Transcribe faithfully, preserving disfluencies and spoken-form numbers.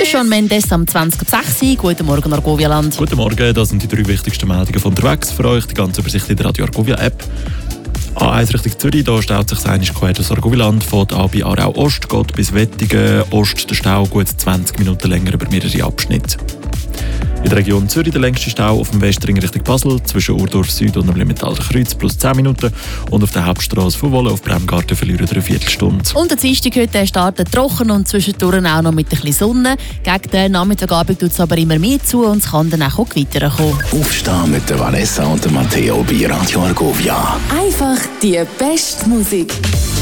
Shawn Mendes am zwanzig ab sechs. Guten Morgen, Argovia-Land. Guten Morgen, das sind die drei wichtigsten Meldungen von unterwegs für euch. Die ganze Übersicht in der Radio Argovia-App. A eins Richtung Zürich, da staut sich einiges quer das Argovia-Land. Fährt an bei Aarau Ost, geht bis Wettigen. Ost der Stau gut zwanzig Minuten länger über mehrere Abschnitte. In der Region Zürich der längste Stau auf dem Westring Richtung Basel, zwischen Urdorf Süd und dem Limmentalder Kreuz plus zehn Minuten. Und auf der Hauptstrasse von Wolle auf Bremgarten verlieren eine Viertelstunde. Und der Dienstag heute startet trocken und zwischendurch auch noch mit ein bisschen Sonne. Gegen den Nachmittagabend tut es aber immer mehr zu und es kann dann auch Gewitter kommen. Aufstehen mit der Vanessa und der Matteo bei Radio Argovia. Einfach die beste Musik.